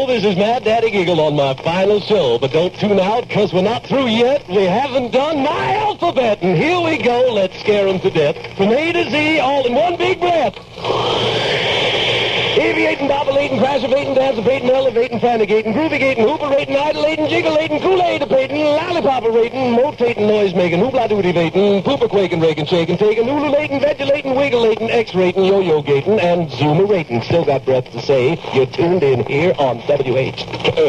Hello, this is Mad Daddy Giggle on my final show, but don't tune out, because we're not through yet. We haven't done my alphabet, and here we go. Let's scare 'em to death. From A to Z, all in one big breath. Aviating, bobbleating, crashivating, dancivating, elevating, fanigating, groovigating, hooperating, idolating, jiggleating, Kool-Aid-apating, lollipop-rating, motating, noise-making, hoopla-doody-vating, pooper-quaking, raking, shaking, taking, ululating, vegulating, wiggleating, X-rating, yo-yo-gating, and zoomer-rating. Still got breath to say. You're tuned in here on WH.